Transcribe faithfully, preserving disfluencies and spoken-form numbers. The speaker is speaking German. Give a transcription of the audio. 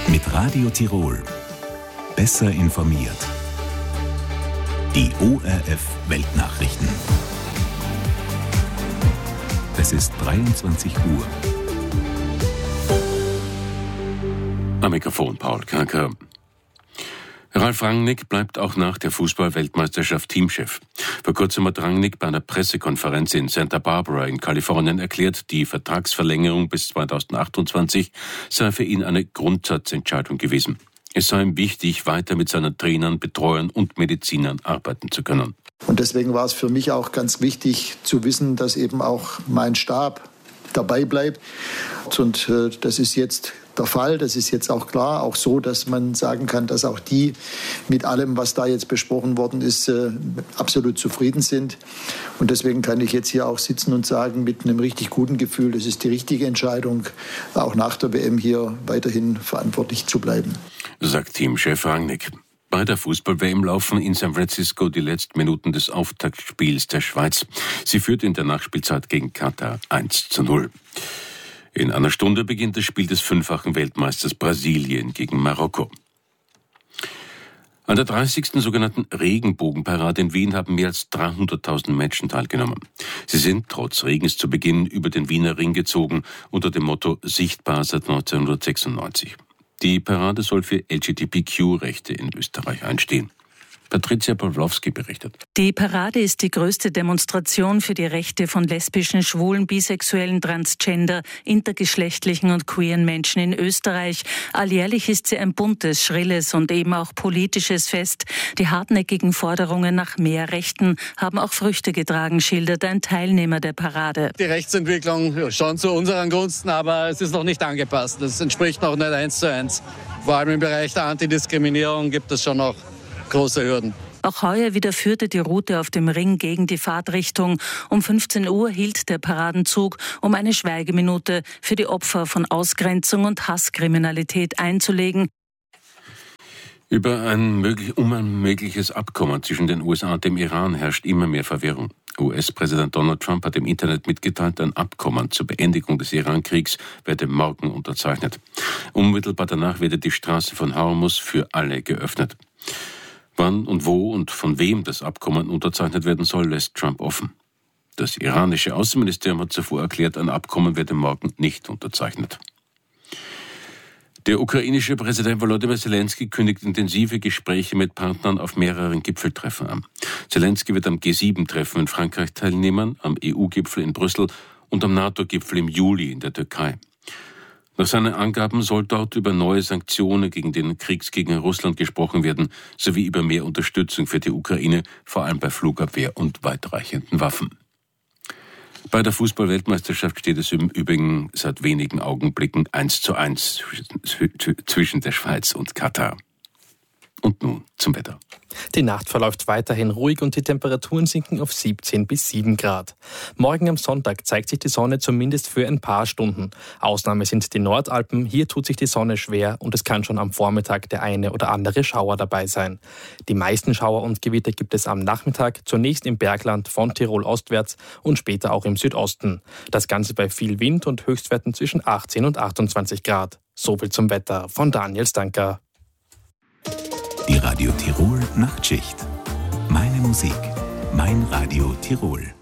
Mit Radio Tirol. Besser informiert. Die O R F Weltnachrichten. Es ist dreiundzwanzig Uhr. Am Mikrofon Paul Kerker. Ralf Rangnick bleibt auch nach der Fußball-Weltmeisterschaft Teamchef. Vor kurzem hat Rangnick bei einer Pressekonferenz in Santa Barbara in Kalifornien erklärt, die Vertragsverlängerung bis zweitausendachtundzwanzig sei für ihn eine Grundsatzentscheidung gewesen. Es sei ihm wichtig, weiter mit seinen Trainern, Betreuern und Medizinern arbeiten zu können. Und deswegen war es für mich auch ganz wichtig zu wissen, dass eben auch mein Stab dabei bleibt. Und äh, das ist jetzt der Fall. Das ist jetzt auch klar, auch so, dass man sagen kann, dass auch die mit allem, was da jetzt besprochen worden ist, äh, absolut zufrieden sind. Und deswegen kann ich jetzt hier auch sitzen und sagen, mit einem richtig guten Gefühl, das ist die richtige Entscheidung, auch nach der W M hier weiterhin verantwortlich zu bleiben. Sagt Teamchef Rangnick. Bei der Fußball-W M laufen in San Francisco die letzten Minuten des Auftaktspiels der Schweiz. Sie führt in der Nachspielzeit gegen Katar eins zu null. In einer Stunde beginnt das Spiel des fünffachen Weltmeisters Brasilien gegen Marokko. An der dreißigsten sogenannten Regenbogenparade in Wien haben mehr als dreihunderttausend Menschen teilgenommen. Sie sind trotz Regens zu Beginn über den Wiener Ring gezogen unter dem Motto Sichtbar seit neunzehnhundertsechsundneunzig. Die Parade soll für L G B T Q-Rechte in Österreich einstehen. Patricia Pawlowski berichtet. Die Parade ist die größte Demonstration für die Rechte von lesbischen, schwulen, bisexuellen, transgender, intergeschlechtlichen und queeren Menschen in Österreich. Alljährlich ist sie ein buntes, schrilles und eben auch politisches Fest. Die hartnäckigen Forderungen nach mehr Rechten haben auch Früchte getragen, schildert ein Teilnehmer der Parade. Die Rechtsentwicklung schon zu unseren Gunsten, aber es ist noch nicht angepasst. Das entspricht noch nicht eins zu eins. Vor allem im Bereich der Antidiskriminierung gibt es schon noch große Hürden. Auch heuer wieder führte die Route auf dem Ring gegen die Fahrtrichtung. Um fünfzehn Uhr hielt der Paradenzug, um eine Schweigeminute für die Opfer von Ausgrenzung und Hasskriminalität einzulegen. Über ein möglich, um ein mögliches Abkommen zwischen den U S A und dem Iran herrscht immer mehr Verwirrung. U S-Präsident Donald Trump hat im Internet mitgeteilt, ein Abkommen zur Beendigung des Iran-Kriegs werde morgen unterzeichnet. Unmittelbar danach werde die Straße von Hormuz für alle geöffnet. Wann und wo und von wem das Abkommen unterzeichnet werden soll, lässt Trump offen. Das iranische Außenministerium hat zuvor erklärt, ein Abkommen werde morgen nicht unterzeichnet. Der ukrainische Präsident Volodymyr Zelensky kündigt intensive Gespräche mit Partnern auf mehreren Gipfeltreffen an. Zelensky wird am G sieben Treffen in Frankreich teilnehmen, am E U-Gipfel in Brüssel und am NATO-Gipfel im Juli in der Türkei. Nach seinen Angaben soll dort über neue Sanktionen gegen den Kriegsgegner Russland gesprochen werden, sowie über mehr Unterstützung für die Ukraine, vor allem bei Flugabwehr und weitreichenden Waffen. Bei der Fußball-Weltmeisterschaft steht es im Übrigen seit wenigen Augenblicken eins zu eins zwischen der Schweiz und Katar. Und nun zum Wetter. Die Nacht verläuft weiterhin ruhig und die Temperaturen sinken auf siebzehn bis sieben Grad. Morgen am Sonntag zeigt sich die Sonne zumindest für ein paar Stunden. Ausnahme sind die Nordalpen, hier tut sich die Sonne schwer und es kann schon am Vormittag der eine oder andere Schauer dabei sein. Die meisten Schauer und Gewitter gibt es am Nachmittag, zunächst im Bergland von Tirol ostwärts und später auch im Südosten. Das Ganze bei viel Wind und Höchstwerten zwischen achtzehn und achtundzwanzig Grad. Soviel zum Wetter von Daniel Stanker. Die Radio Tirol Nachtschicht. Meine Musik, mein Radio Tirol.